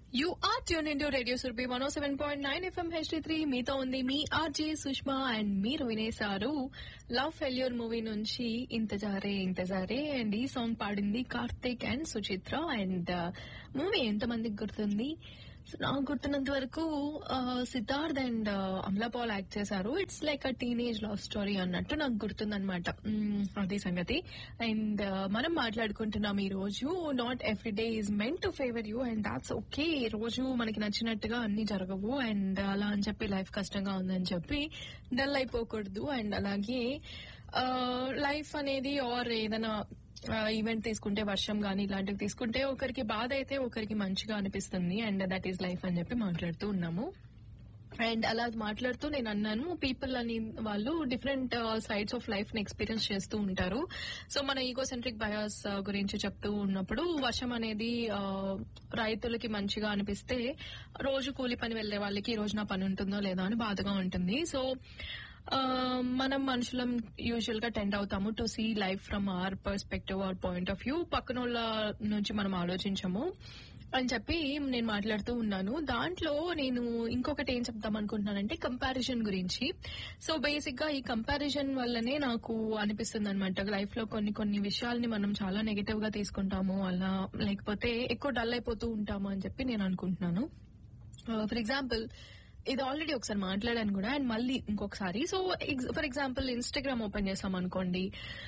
You are tuned into Radio Surbi 107.9 FM HD3. మీతో ఉంది మీ RJ Sushma and మీరు వినేశారు love failure movie నుంచి ఇంతజారే and ఈ సాంగ్ పాడింది Karthik and Suchitra. And movie ఎంతమందికి గుర్తుంది? నాకు గుర్తున్నంత వరకు సిద్ధార్థ్ అండ్ అమలా పాల్ యాక్ట్ చేశారు. It's like a teenage love story అన్నట్టు నాకు గుర్తుందనమాట. అది సంగతి. అండ్ మనం మాట్లాడుకుంటున్నాం ఈ రోజు not every day is meant to favour you and that's okay. ఈ రోజు మనకి నచ్చినట్టుగా అన్ని జరగవు అండ్ అలా అని చెప్పి లైఫ్ కష్టంగా ఉందని చెప్పి డల్ అయిపోకూడదు. అండ్ అలాగే లైఫ్ అనేది ఆర్ ఏదైనా ఈవెంట్ తీసుకుంటే వర్షం గానీ ఇలాంటివి తీసుకుంటే ఒకరికి బాధ అయితే ఒకరికి మంచిగా అనిపిస్తుంది అండ్ దట్ ఈస్ లైఫ్ అని చెప్పి మాట్లాడుతూ ఉన్నాము. అండ్ అలా మాట్లాడుతూ నేను అన్నాను పీపుల్ అని వాళ్ళు డిఫరెంట్ సైడ్స్ ఆఫ్ లైఫ్ ని ఎక్స్పీరియన్స్ చేస్తూ ఉంటారు. సో మన ఈగోసెంట్రిక్ బయాస్ గురించి చెప్తూ ఉన్నప్పుడు వర్షం అనేది రైతులకి మంచిగా అనిపిస్తే రోజు కూలి పని వెళ్లే వాళ్ళకి ఈ రోజు నా పని ఉంటుందో లేదో అని బాధగా ఉంటుంది. సో మనం మనుషులం యూజువల్ గా టెండ్ అవుతాము to see life from our perspective are point of view. పక్కన వాళ్ళ నుంచి మనం ఆలోచించము అని చెప్పి నేను మాట్లాడుతూ ఉన్నాను. దాంట్లో నేను ఇంకొకటి ఏం చెప్దాం అనుకుంటున్నానంటే కంపారిజన్ గురించి. సో బేసిక్ గా ఈ కంపారిజన్ వల్లనే నాకు అనిపిస్తుంది అనమాట లైఫ్ లో కొన్ని విషయాల్ని మనం చాలా నెగటివ్ గా తీసుకుంటాము అలా లేకపోతే ఎక్కువ డల్ అయిపోతూ ఉంటాము అని చెప్పి నేను అనుకుంటున్నాను. ఫర్ ఎగ్జాంపుల్ ఇది ఆల్రెడీ ఒకసారి మాట్లాడాను కూడా అండ్ మళ్ళీ ఇంకొకసారి. So for example Instagram open చేసాం అనుకోండి,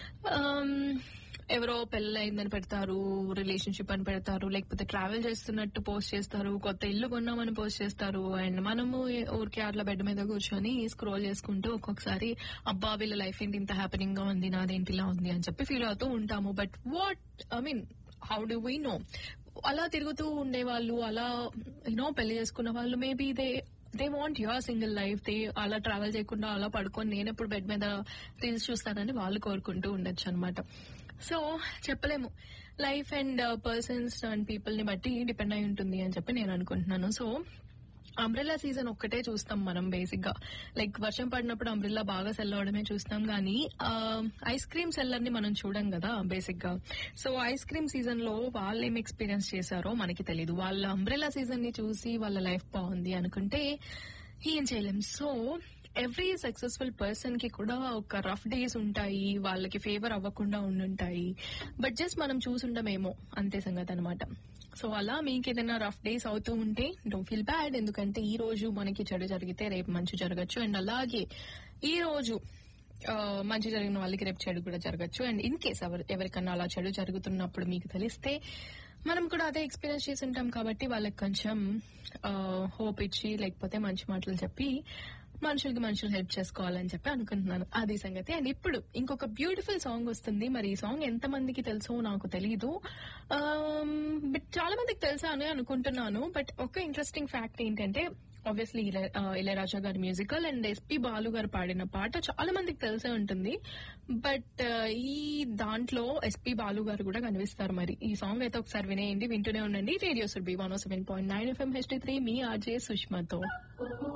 ఎవరో పెళ్ళయిందని పెడతారు, రిలేషన్షిప్ అని పెడతారు, లేకపోతే ట్రావెల్ చేస్తున్నట్టు పోస్ట్ చేస్తారు, కొత్త ఇల్లు కొన్నామని పోస్ట్ చేస్తారు. అండ్ మనము ఊరికే అట్లా బెడ్ మీద కూర్చొని స్క్రోల్ చేసుకుంటూ ఒక్కొక్కసారి అబ్బా వీళ్ళ లైఫ్ ఏంటి ఇంత హ్యాపెనింగ్ గా ఉంది, నాదేంటి ఇలా ఉంది అని చెప్పి ఫీల్ అవుతూ ఉంటాము. But how do we know? అలా తిరుగుతూ ఉండేవాళ్ళు, అలా పెళ్లి చేసుకున్న వాళ్ళు maybe they want your single life. They అలా ట్రావెల్ చేయకుండా అలా పడుకొని నేను ఎప్పుడు బెడ్ మీద రీల్స్ చూస్తానని వాళ్ళు కోరుకుంటూ ఉండొచ్చు అనమాట. సో చెప్పలేము, life and persons and people ని బట్టి డిపెండ్ అయి ఉంటుంది అని చెప్పి నేను అనుకుంటున్నాను. సో అంబ్రెల్లా సీజన్ ఒక్కటే చూస్తాం మనం బేసిక్ గా. లైక్ వర్షం పడినప్పుడు అంబ్రెల్లా బాగా సెల్ అవడమే చూస్తాం గానీ ఐస్ క్రీమ్ సెల్లర్ ని మనం చూడం కదా బేసిక్ గా. సో ఐస్ క్రీమ్ సీజన్ లో వాళ్ళు ఏం ఎక్స్పీరియన్స్ చేశారో మనకి తెలీదు. వాళ్ళ అంబ్రెల్లా సీజన్ ని చూసి వాళ్ళ లైఫ్ బాగుంది అనుకుంటే ఏం చేయలేం. సో ఎవ్రీ సక్సెస్ఫుల్ పర్సన్ కి కూడా ఒక రఫ్ డేస్ ఉంటాయి, వాళ్ళకి ఫేవర్ అవ్వకుండా ఉండుంటాయి. బట్ జస్ట్ మనం చూసుండమేమో అంతే సంగతి అనమాట. సో అలా మీకు ఏదైనా రఫ్ డేస్ అవుతూ ఉంటే డోంట్ ఫీల్ బ్యాడ్. ఎందుకంటే ఈ రోజు మనకి చెడు జరిగితే రేపు మంచి జరగచ్చు. అండ్ అలాగే ఈ రోజు మంచి జరిగిన వాళ్ళకి రేపు చెడు కూడా జరగచ్చు. అండ్ ఇన్ కేస్ ఎవరికన్నా అలా చెడు జరుగుతున్నప్పుడు మీకు తెలిస్తే మనం కూడా అదే ఎక్స్పీరియన్స్ చేసి ఉంటాం కాబట్టి వాళ్ళకి కొంచెం హోప్ ఇచ్చి లేకపోతే మంచి మాటలు చెప్పి మనుషులు హెల్ప్ చేసుకోవాలని చెప్పి అనుకుంటున్నాను. అది సంగతి. అండ్ ఇప్పుడు ఇంకొక బ్యూటిఫుల్ సాంగ్ వస్తుంది. మరి ఈ సాంగ్ ఎంత మందికి తెలుసో నాకు తెలీదు, బట్ చాలా మందికి తెలుసా అని అనుకుంటున్నాను. బట్ ఒక ఇంట్రెస్టింగ్ ఫ్యాక్ట్ ఏంటంటే ఆబ్వియస్లీ ఇళయరాజా గారి మ్యూజికల్ అండ్ ఎస్పీ బాలు గారు పాడిన పాట చాలా మందికి తెలిసే ఉంటుంది. బట్ ఈ దాంట్లో ఎస్పీ బాలు గారు కూడా కనిపిస్తారు. మరి ఈ సాంగ్ అయితే ఒకసారి వినేయండి, వింటూనే ఉండండి. రేడియో సుర్బి 107.9 FM HD3 మీ ఆర్జే సుష్మాతో.